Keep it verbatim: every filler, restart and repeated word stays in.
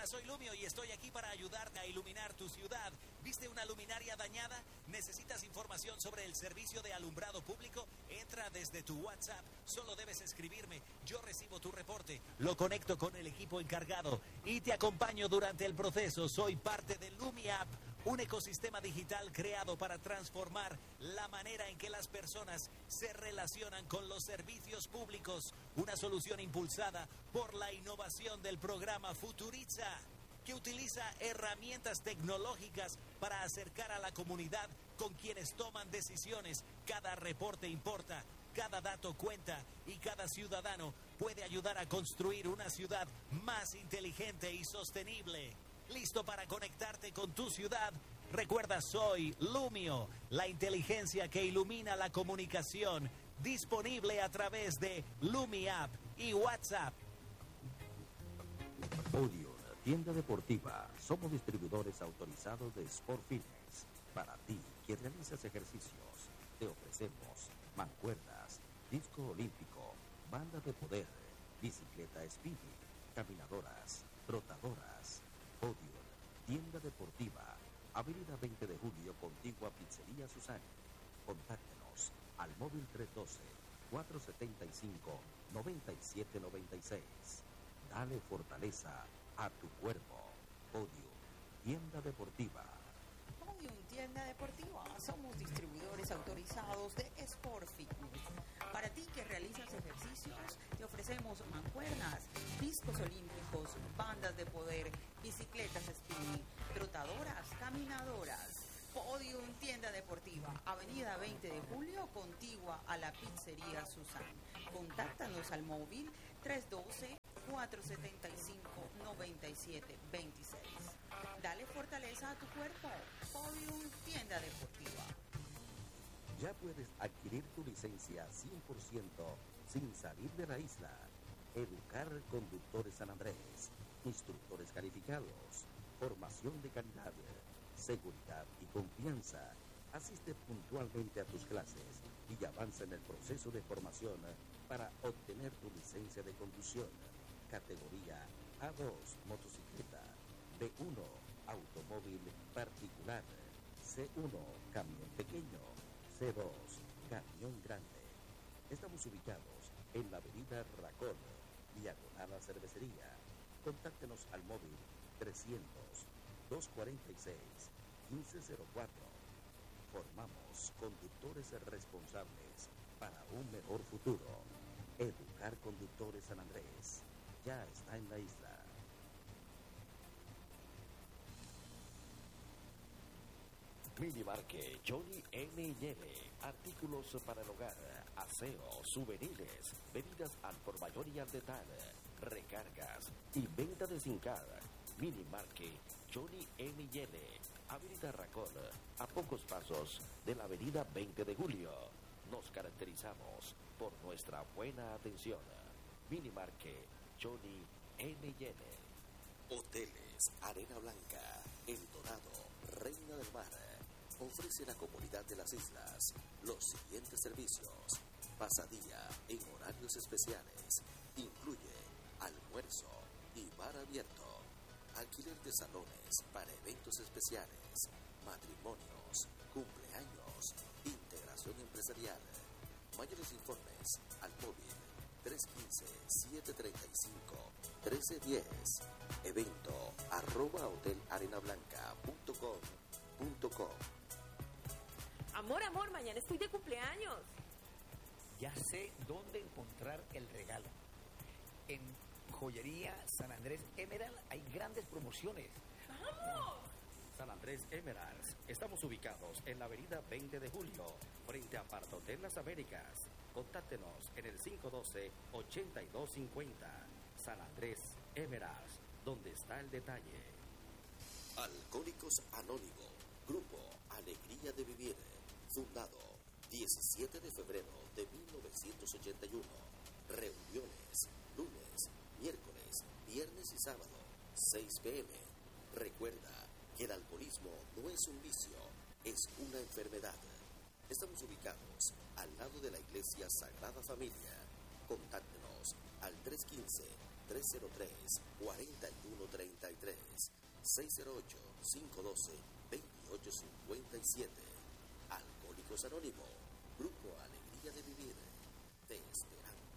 soy Lumio y estoy aquí para ayudarte a iluminar tu ciudad. ¿Viste una luminaria dañada? ¿Necesitas información sobre el servicio de alumbrado público? Entra desde tu WhatsApp. Solo debes escribirme. Yo recibo tu reporte, lo conecto con el equipo encargado y te acompaño durante el proceso. Soy parte de LumiApp, un ecosistema digital creado para transformar la manera en que las personas se relacionan con los servicios públicos. Una solución impulsada por la innovación del programa Futuriza, que utiliza herramientas tecnológicas para acercar a la comunidad con quienes toman decisiones. Cada reporte importa, cada dato cuenta y cada ciudadano puede ayudar a construir una ciudad más inteligente y sostenible. ¿Listo para conectarte con tu ciudad? Recuerda, soy Lumio, la inteligencia que ilumina la comunicación, disponible a través de LumiApp y WhatsApp. Podium, tienda deportiva. Somos distribuidores autorizados de Sport Fitness. Para ti, que realizas ejercicios, te ofrecemos mancuernas, disco olímpico, banda de poder, bicicleta spinning, caminadoras, trotadoras. Podium, tienda deportiva, Avenida veinte de Julio, contigua Pizzería Susana. Contáctenos al móvil tres uno dos, cuatro siete cinco, nueve siete nueve seis. Dale fortaleza a tu cuerpo. Podium, tienda deportiva. Podium, tienda deportiva. Somos distribuidores autorizados de Sport Fitness. Para ti que realizas ejercicios, te ofrecemos mancuernas, discos olímpicos, bandas de poder, bicicletas spinning, trotadoras, caminadoras. Podium, tienda deportiva, Avenida veinte de Julio, contigua a la Pizzería Susana. Contáctanos al móvil tres uno dos, cuatro siete cinco, nueve siete dos seis. Dale fortaleza a tu cuerpo. Podium, tienda deportiva. Ya puedes adquirir tu licencia cien por ciento sin salir de la isla. Educar Conductores San Andrés. Instructores calificados. Formación de calidad. Seguridad y confianza. Asiste puntualmente a tus clases y avanza en el proceso de formación para obtener tu licencia de conducción. Categoría A dos, motocicleta. B uno, automóvil particular. C uno, camión pequeño. C dos, camión grande. Estamos ubicados en la avenida Racón, diagonal a Cervecería. Contáctenos al móvil trescientos, doscientos cuarenta y seis, quince cero cuatro. Formamos conductores responsables para un mejor futuro. Educar Conductores San Andrés ya está en la isla. Minimarket Johnny M y L. Artículos para el hogar, aseo, souvenirs, bebidas al por mayor y al detalle, recargas y venta de SIM card. Minimarket Johnny M y L. Avenida Racón, a pocos pasos de la Avenida veinte de Julio. Nos caracterizamos por nuestra buena atención. Minimarket Johnny M y L. Hoteles Arena Blanca, El Dorado, Reina del Mar. Ofrece a la comunidad de las islas los siguientes servicios. Pasadía en horarios especiales. Incluye almuerzo y bar abierto. Alquiler de salones para eventos especiales, matrimonios, cumpleaños, integración empresarial. Mayores informes al móvil tres uno cinco, siete tres cinco, uno tres uno cero. Evento arroba hotelarena-blanca punto com punto com. Amor, amor, mañana estoy de cumpleaños. Ya sé dónde encontrar el regalo. En Joyería San Andrés Emerald hay grandes promociones. ¡Vamos! San Andrés Emeralds. Estamos ubicados en la avenida veinte de Julio, frente a Partotel Las Américas. Contáctenos en el cinco uno dos, ocho dos cinco cero. San Andrés Emeralds, donde está el detalle. Alcohólicos Anónimos, Grupo Alegría de Vivir, fundado diecisiete de febrero de mil novecientos ochenta y uno. Reuniones lunes, miércoles, viernes y sábado, seis pe eme. Recuerda que el alcoholismo no es un vicio, es una enfermedad. Estamos ubicados al lado de la iglesia Sagrada Familia. Contáctenos al tres uno cinco, tres cero tres, cuatro uno tres tres, seis cero ocho, cinco uno dos, dos ocho cinco siete. Alcohólicos Anónimos, Grupo Alegría de Vivir. Te esperamos.